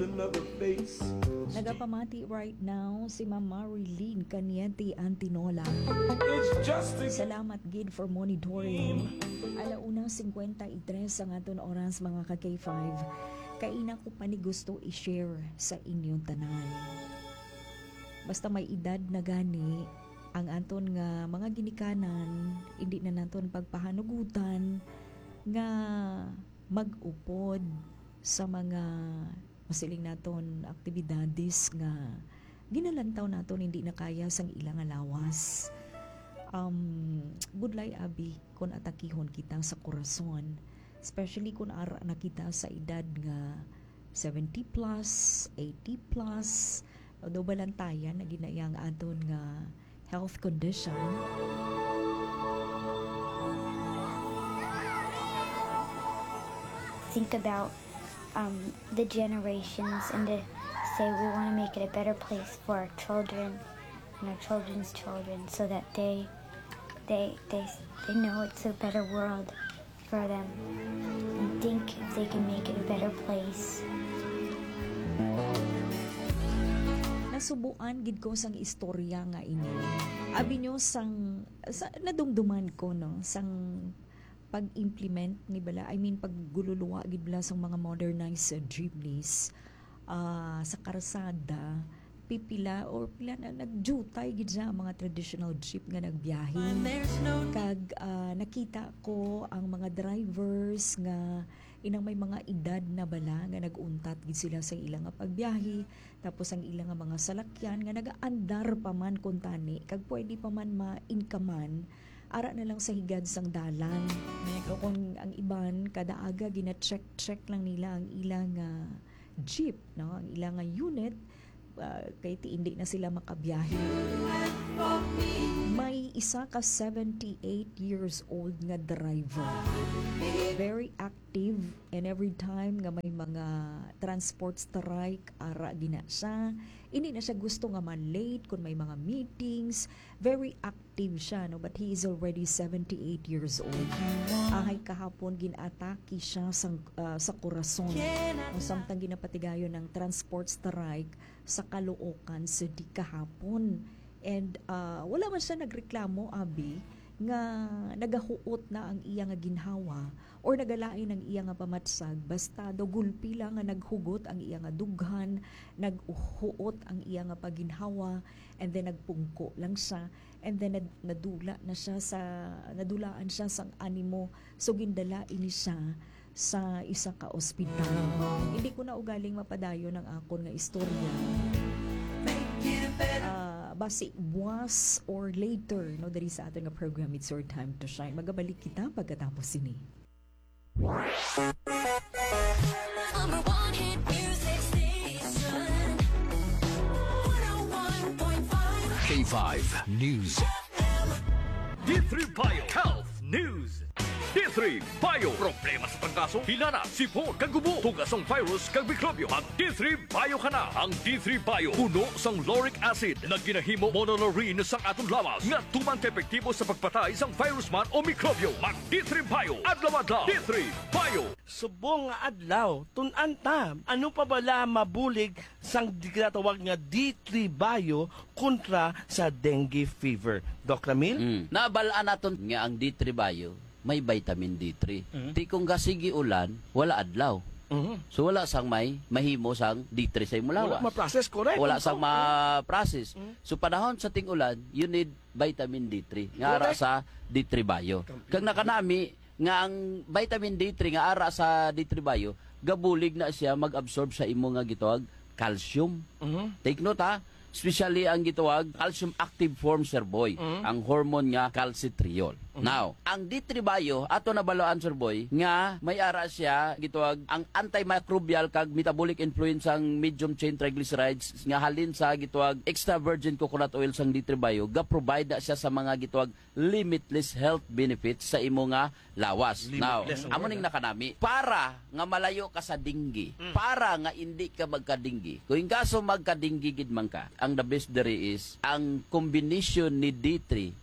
Nagapamati right now si Ma'am Marilyn Caniente Antinola. Salamat gid for monitoring. Alauna 53 ang aton oras mga ka K5. Kaina ko pa ni gusto i-share sa inyong tanan. Basta may edad na gani ang aton nga mga ginikanan, hindi na naton pagpahanugutan nga mag-upod sa mga masiling naton aktibidades nga ginalantaw naton hindi na kaya sang ilang lawas. Budlay abi kung atakihon kita sa korason, especially kung ara na kita sa edad nga 70 plus, 80 plus, o do balantayan na ginayang aton nga health condition. Think about the generations and to say we want to make it a better place for our children and our children's children so that they know it's a better world for them and think if they can make it a better place. Nasubuan gid ko sang istorya nga inyo. Abi nyo sang nadumduman ko no sang pag-implement ni bala, I mean paggululuwa gid bala sang mga modernized jeepneys sa karsada, pipila or pila na nagjutay gid sa mga traditional jeep nga nagbiyahe. Kag nakita ko ang mga drivers nga inang may mga edad na bala nga naguntat gid sila sa ilang nga pagbiyahe, tapos ang ilang nga mga salakyan nga nagaandar pa man kuntani kag pwede pa man ma-inkaman ara na lang sa higad sang dalan. So kung ang iban kada aga gina-check lang nila ang ilang jeep, no, ang ilang unit, kay hindi na sila makabiyahe. May isa ka 78 years old nga driver, very active, and every time nga may mga transport strike ara gina siya, hindi na siya gusto nga man-late kung may mga meetings, very active siya, no, but he is already 78 years old. Ahay kahapon ginatake siya sa Corazon, samtang ginapatigayon ng transport strike sa Caloocan sa di kahapon. And wala man siya nagreklamo, abi, nga nagahuot na ang iya nga ginhawa or nagalain ang iya nga pamatsag, basta dogulpi lang nga naghugot ang iya nga dughan, naghuot ang iya nga paginhawa, and then nagpungko lang siya, and then nadulaan siya sang animo, so gindala ini siya sa isa ka ospital. Hindi ko na ugaling mapadayo ng akon nga istorya. Basi buwas or later, no, dari sa ating program It's Your Time to Shine. Magabalik kita pagkatapos ini. Number one hit music station, 101.5 K5 News. D3 Bio Health News. D3 Bio. Problema sa pangkaso, hinana, sipon, kagubo, tugasong virus, kag mikrobyo. Mag D3 Bio ka na. Ang D3 Bio, puno sang lauric acid na ginahimo monolaurin sang atong lawas nga tumang epektibo sa pagpatay sang virus man o mikrobyo. Mag D3 Bio. Adlaw-adlaw. D3 Bio. Subong nga adlaw, tunan ta, ano pa bala mabulig sang ginatawag nga D3 Bio kontra sa dengue fever. Doc Ramil? Nabalaan naton nga ang D3 Bio may vitamin D3. Ti kung gasigi ulan, wala adlaw. So wala sang may mahimo sang D3 sa imong lawas. Wala ma-process, correct? Wala sang ma-process. So panahon sa ting ulan, you need vitamin D3 nga ara sa D3 Bio. Kag nakanami nga ang vitamin D3 nga ara sa D3 Bio, gabulig na siya mag-absorb sa imo nga gitawag calcium. Take note ha. Especially ang gitawag calcium active form, sir boy, ang hormone nga calcitriol. Now, ang D3 Bio ato nabaloan, sir boy, nga may ara siya gitawag ang antimicrobial kag metabolic influence ang medium chain triglycerides nga halin sa gitawag extra virgin coconut oil sang D3 Bio, ga provide na siya sa mga gitawag limitless health benefits sa imo nga lawas. Limitless. Now, amo ning nakanami para nga malayo ka sa dinggi, para nga hindi ka magkadinggi. Kung kaso magkadinggi gid man ka, ang the best there is ang combination ni D3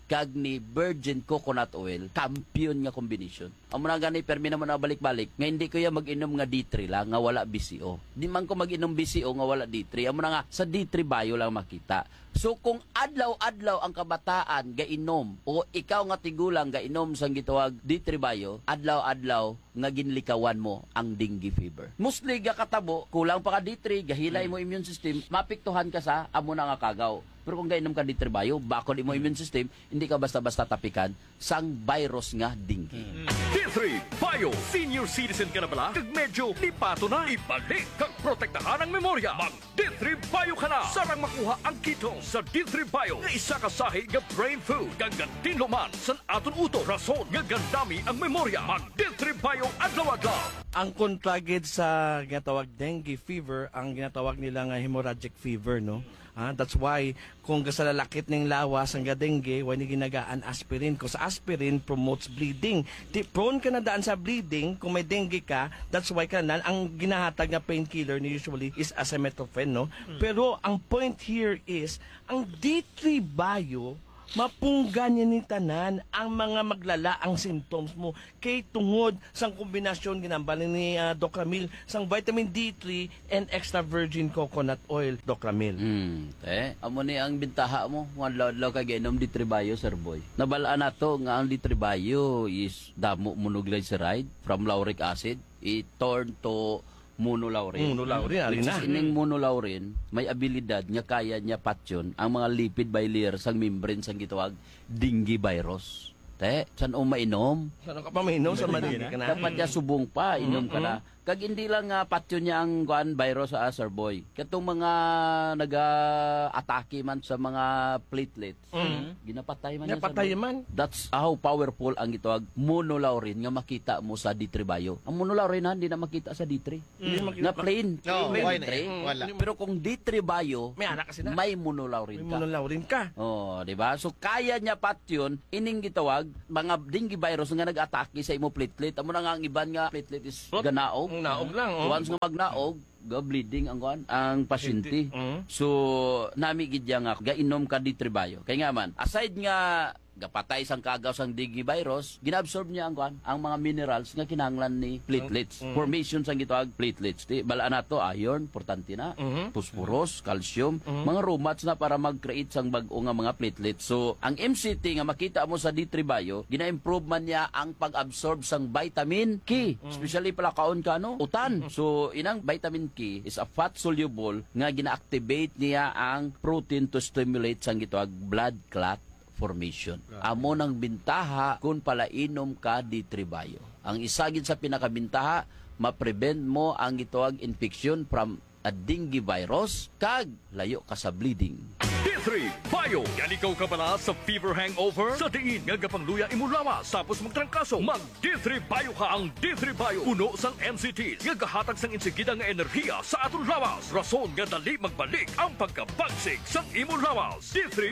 kag ni virgin coconut oil, kampiyon nga combination. Amo na gani permi naman na balik-balik nga hindi ko ya mag-inom nga D3 lang nga wala BCO. Di man ko mag-inom BCO nga wala D3. Amo na nga sa D3 Bio lang makita. So kung adlaw-adlaw ang kabataan gainom o ikaw nga tigulang gainom sang gitawag D3 Bio, adlaw-adlaw nga ginlikawan mo ang dengue fever. Mostly ga katabo, kulang pa ka D3, gahilay mo immune system, mapiktuhan ka sa amo na nga kagaw. Pero kung gainom ka D3 Bio, bakod mo immune system, hindi ka basta-basta tapikan sang virus nga dengue. D3 Bio. Senior citizen ka na bala? Kag medyo lipato na. Ibalik kag protektahan ang memorya. Mag D3 Bio ka na. Sarang makuha ang ketone sa D3 Bio. Nga isa ka sahi nga brain food. Gagantin luman san aton uto. Rason nga gandami ang memorya. Mag D3 Bio adlaw-adlaw. Ang kontragid sa ginatawag dengue fever, ang ginatawag nila nga hemorrhagic fever, no? That's why kung sa lalakit ng lawas ang dengue, why ni ginagaan aspirin. Kasi aspirin promotes bleeding. Prone ka na daan sa bleeding, kung may dengue ka, that's why ka na, ang ginahatag na painkiller ni usually is acetaminophen, no? Pero ang point here is, ang D3 Bio, mapunggan niya ni tanan ang mga maglalaang symptoms mo kay tungod sang kombinasyon ginambal ni Doc Ramil sang vitamin D3 and extra virgin coconut oil, Doc Ramil. Amo ni ang bintaha mo, nga adlaw ka giinom D3 Bio, Sir Boy. Nabalaan nato nga ang D3 Bio is damo monoglyceride from lauric acid, it turn to monolaurin. Monolaurin, ari Which na. is ining monolaurin, may abilidad nga kaya niya patyon ang mga lipid bilayer sang membrane sang gitawag dengue virus. San o mainom? Saan ka pa mainom sa madini ka na? Dapat niya subong pa, inom ka na. Kag hindi lang patyon niya ang virus sa Sir Boy. Katong mga naga-atake man sa mga platelets, ginapatay man yan, Sir Napatay Boy. man. That's how powerful ang gitawag monolaurin nga makita mo sa D3 Bio. Ang monolaurin hindi na makita sa D3. Hindi makita. Na plain. No, plain why D3. na? Wala. Pero kung D3 Bio, May anak kasi na. may monolaurin May ka. monolaurin ka. Oh, di ba? So kaya niya patyon ining gitawag mga dengue virus nga nag-atake sa imo platelet. Amo na nga ang iban nga platelet is ganaog. Ang naog lang. So, once nga magnaog, bleeding ang pasyente. So nami gid nga gainom ka D3 Bio. Kay nga man, aside nga gapatay sang kagaw sang dengue virus, ginabsorb niya ang mga minerals nga kinahanglan ni platelets. Formation sang gitawag platelets. Di bala na to iron, importante na. Phosphorus, calcium, mga romats na para mag-create sang bag-o nga mga platelets. So, ang MCT nga makita mo sa D3 Bio, gina-improve man niya ang pag-absorb sang vitamin K. Especially pala kaon ka no, utan. So, inang vitamin K is a fat soluble nga gina-activate niya ang protein to stimulate sang gitawag blood clot formation. Amo nang bintaha kung palainom ka D3 Bio. Ang isagid sa pinakabintaha, ma-prevent mo ang gitawag infection from a dengue virus kag layo ka sa bleeding. D3 Bio. Yan ikaw ka bala sa fever hangover? Sa diin nga gapangluya imo lawas tapos magtrangkaso. Mag D3 Bio ka. Ang D3 Bio puno sang NCT nga gahatag sang insigida nga enerhiya sa aton lawas. Rason nga dali magbalik ang pagkabagsig sang imo lawas. D3